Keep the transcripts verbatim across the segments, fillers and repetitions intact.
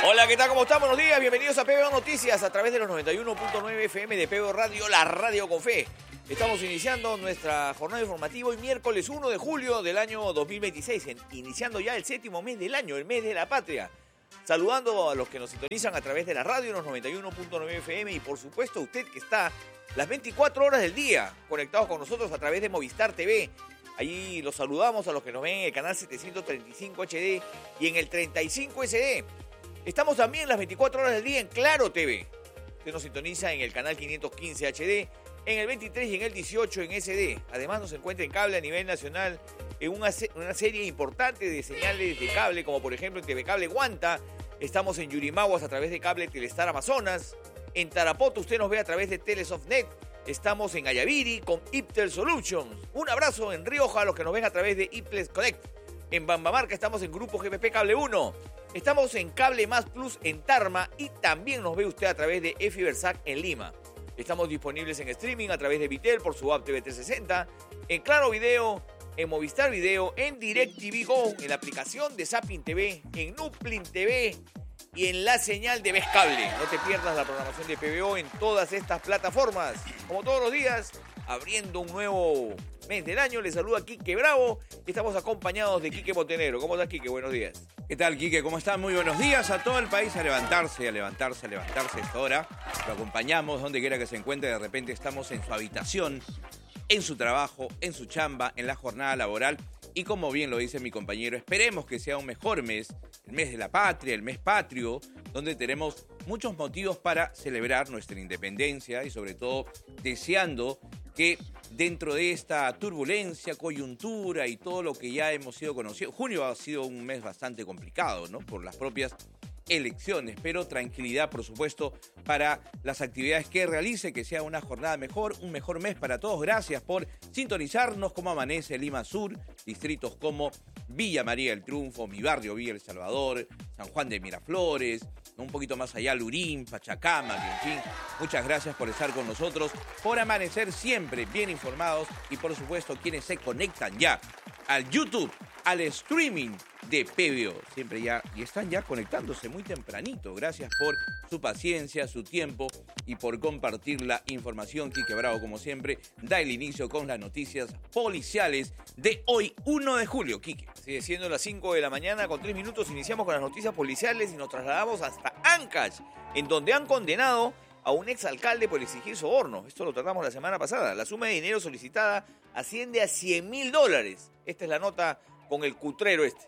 Hola, ¿qué tal? ¿Cómo están? Buenos días, bienvenidos a P B O Noticias a través de los noventa y uno punto nueve F M de P B O Radio, la radio con fe. Estamos iniciando nuestra jornada informativa hoy miércoles uno de julio del año dos mil veintiséis, iniciando ya el séptimo mes del año, el mes de la patria. Saludando a los que nos sintonizan a través de la radio, los noventa y uno punto nueve F M y por supuesto usted que está las veinticuatro horas del día conectados con nosotros a través de Movistar T V. Allí los saludamos a los que nos ven en el canal setecientos treinta y cinco H D y en el treinta y cinco S D. Estamos también las veinticuatro horas del día en Claro T V. Usted nos sintoniza en el canal quinientos quince H D, en el veintitrés y en el dieciocho en S D. Además nos encuentra en cable a nivel nacional en una, una serie importante de señales de cable, como por ejemplo en T V Cable Guanta. Estamos en Yurimaguas a través de cable Telestar Amazonas. En Tarapoto usted nos ve a través de Telesoftnet. Estamos en Ayaviri con Iptel Solutions. Un abrazo en Rioja a los que nos ven a través de Iples Connect. En Bambamarca estamos en Grupo G P P Cable uno. Estamos en Cable Más Plus en Tarma y también nos ve usted a través de Fibersac en Lima. Estamos disponibles en streaming a través de Vitel por su app T V trescientos sesenta, en Claro Video, en Movistar Video, en DirecTV Go, en la aplicación de Zapping T V, en Nuplin T V y en la señal de Ves Cable. No te pierdas la programación de P B O en todas estas plataformas. Como todos los días, abriendo un nuevo mes del año, les saluda Quique Bravo y estamos acompañados de Quique Montenegro. ¿Cómo estás, Quique? Buenos días. ¿Qué tal, Quique? ¿Cómo están? Muy buenos días a todo el país. A levantarse, a levantarse, a levantarse a esta hora. Lo acompañamos donde quiera que se encuentre. De repente estamos en su habitación, en su trabajo, en su chamba, en la jornada laboral. Y como bien lo dice mi compañero, esperemos que sea un mejor mes, el mes de la patria, el mes patrio, donde tenemos muchos motivos para celebrar nuestra independencia y sobre todo deseando que dentro de esta turbulencia, coyuntura y todo lo que ya hemos sido conocidos, junio ha sido un mes bastante complicado, ¿no? Por las propias elecciones, pero tranquilidad, por supuesto, para las actividades que realice, que sea una jornada mejor, un mejor mes para todos. Gracias por sintonizarnos. Como amanece Lima Sur, distritos como Villa María del Triunfo, mi barrio Villa El Salvador, San Juan de Miraflores, un poquito más allá Lurín, Pachacama, que en fin, muchas gracias por estar con nosotros, por amanecer siempre bien informados y por supuesto quienes se conectan ya al YouTube, al streaming de P B O, siempre ya, y están ya conectándose muy tempranito. Gracias por su paciencia, su tiempo y por compartir la información. Quique Bravo, como siempre, da el inicio con las noticias policiales de hoy, uno de julio. Quique. Sigue siendo las cinco de la mañana, con tres minutos iniciamos con las noticias policiales y nos trasladamos hasta Ancash, en donde han condenado a un exalcalde por exigir soborno. Esto lo tratamos la semana pasada. La suma de dinero solicitada asciende a cien mil dólares. Esta es la nota con el cutrero este.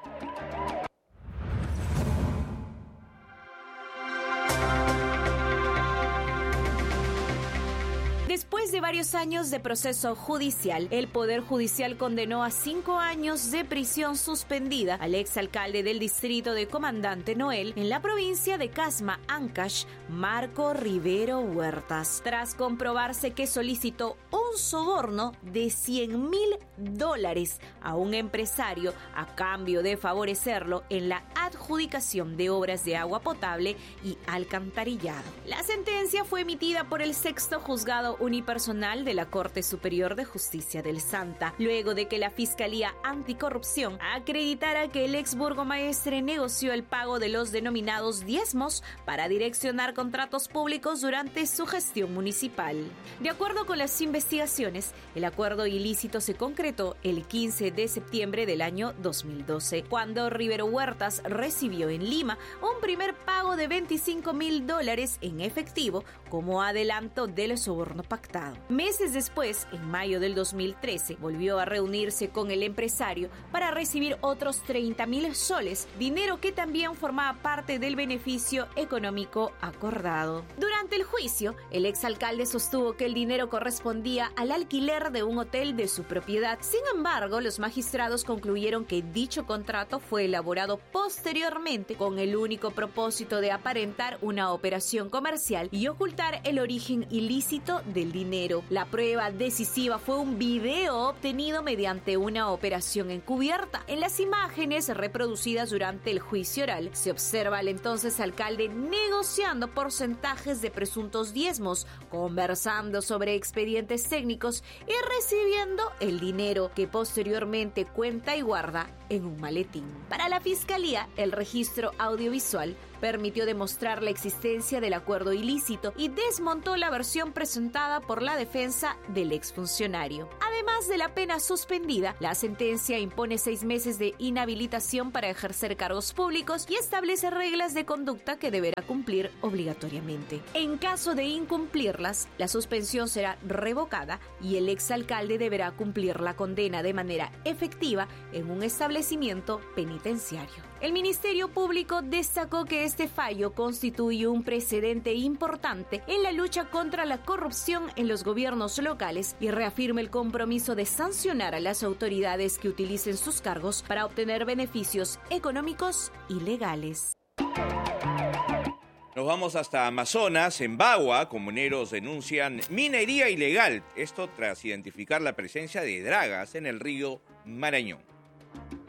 Después de varios años de proceso judicial, el Poder Judicial condenó a cinco años de prisión suspendida al exalcalde del distrito de Comandante Noel en la provincia de Casma, Ancash, Marco Rivero Huertas, tras comprobarse que solicitó un soborno de cien mil dólares a un empresario a cambio de favorecerlo en la adjudicación de obras de agua potable y alcantarillado. La sentencia fue emitida por el sexto juzgado unipersonal de la Corte Superior de Justicia del Santa, luego de que la Fiscalía Anticorrupción acreditara que el ex burgomaestre negoció el pago de los denominados diezmos para direccionar contratos públicos durante su gestión municipal. De acuerdo con las investigaciones, el acuerdo ilícito se concretó el quince de septiembre del año dos mil doce, cuando Rivero Huertas recibió en Lima un primer pago de veinticinco mil dólares en efectivo como adelanto del soborno pactado. Meses después, en mayo del dos mil trece, volvió a reunirse con el empresario para recibir otros treinta mil soles, dinero que también formaba parte del beneficio económico acordado. Durante el juicio, el exalcalde sostuvo que el dinero correspondía al alquiler de un hotel de su propiedad. Sin embargo, los magistrados concluyeron que dicho contrato fue elaborado posteriormente con el único propósito de aparentar una operación comercial y ocultar el origen ilícito del dinero. La prueba decisiva fue un video obtenido mediante una operación encubierta. En las imágenes reproducidas durante el juicio oral, se observa al entonces alcalde negociando porcentajes de presuntos diezmos, conversando sobre expedientes técnicos y recibiendo el dinero que posteriormente cuenta y guarda en un maletín. Para la Fiscalía, el registro audiovisual, permitió demostrar la existencia del acuerdo ilícito y desmontó la versión presentada por la defensa del exfuncionario. Además de la pena suspendida, la sentencia impone seis meses de inhabilitación para ejercer cargos públicos y establece reglas de conducta que deberá cumplir obligatoriamente. En caso de incumplirlas, la suspensión será revocada y el exalcalde deberá cumplir la condena de manera efectiva en un establecimiento penitenciario. El Ministerio Público destacó que este fallo constituye un precedente importante en la lucha contra la corrupción en los gobiernos locales y reafirma el compromiso de sancionar a las autoridades que utilicen sus cargos para obtener beneficios económicos y legales. Nos vamos hasta Amazonas. En Bagua, comuneros denuncian minería ilegal. Esto tras identificar la presencia de dragas en el río Marañón.